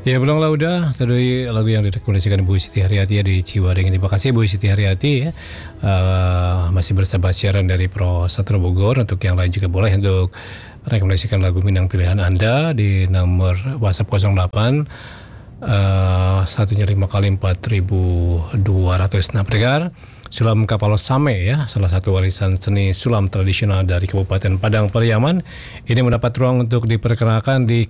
Ya belum lah udah tadi lagu yang direkomendasikan Bu Siti Haryati ya di Ciwadeng. Terima kasih Bu Siti Haryati ya. Masih bersama siaran dari Pro Satrio Bogor. Untuk yang lain juga boleh untuk rekomendasikan lagu Minang pilihan Anda di nomor WhatsApp 08 satunya 5 kali 4.200. Nah, pendengar, Sulam Kapalo Same ya, salah satu warisan seni sulam tradisional dari Kabupaten Padang Pariaman, ini mendapat ruang untuk diperkenalkan di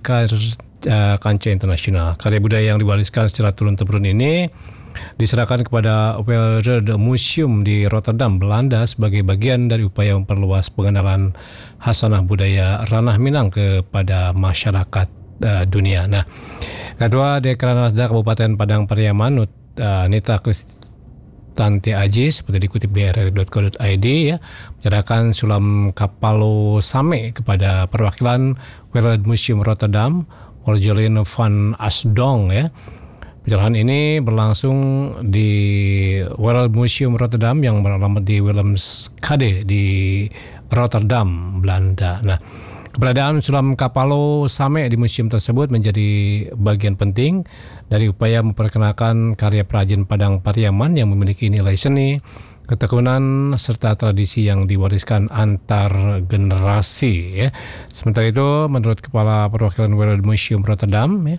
kancah internasional. Karya budaya yang diwariskan secara turun-temurun ini diserahkan kepada Wereld Museum di Rotterdam, Belanda sebagai bagian dari upaya memperluas pengenalan khasanah budaya ranah Minang kepada masyarakat dunia. Nah, Ketua Dekranasda Kabupaten Padang Pariaman, Nita Kristanti Aji, seperti dikutip di rri.co.id ya, menyerahkan Sulam Kapalo Same kepada perwakilan Wereld Museum Rotterdam, Orjolin van Asdong ya. Penyerahan ini berlangsung di Wereld Museum Rotterdam yang beralamat di Willemskade di Rotterdam, Belanda. Nah, keberadaan Sulam Kapalo Same di museum tersebut menjadi bagian penting dari upaya memperkenalkan karya perajin Padang Pariaman yang memiliki nilai seni, ketekunan, serta tradisi yang diwariskan antar generasi. Ya. Sementara itu, menurut Kepala Perwakilan Wereld Museum Rotterdam, ya,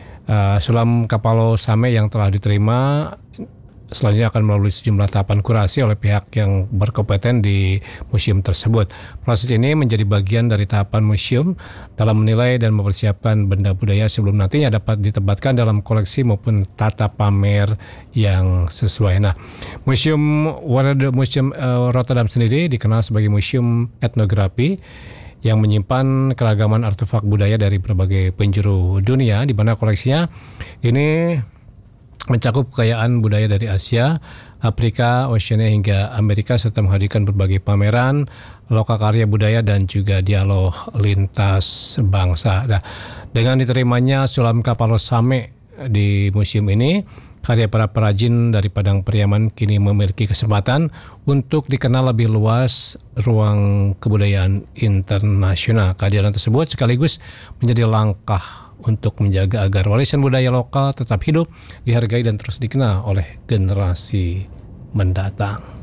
Sulam Kapalo Same yang telah diterima selanjutnya akan melalui sejumlah tahapan kurasi oleh pihak yang berkompeten di museum tersebut. Proses ini menjadi bagian dari tahapan museum dalam menilai dan mempersiapkan benda budaya sebelum nantinya dapat ditempatkan dalam koleksi maupun tata pamer yang sesuai. Nah, Museum Wereld Museum Rotterdam sendiri dikenal sebagai museum etnografi yang menyimpan keragaman artefak budaya dari berbagai penjuru dunia, di mana koleksinya ini mencakup kekayaan budaya dari Asia, Afrika, Oceania hingga Amerika, serta menghadirkan berbagai pameran, lokakarya budaya dan juga dialog lintas bangsa. Nah, dengan diterimanya Sulam Kapalo Same di museum ini, karya para perajin dari Padang Pariaman kini memiliki kesempatan untuk dikenal lebih luas ruang kebudayaan internasional. Kehadiran tersebut sekaligus menjadi langkah untuk menjaga agar warisan budaya lokal tetap hidup, dihargai dan terus dikenal oleh generasi mendatang.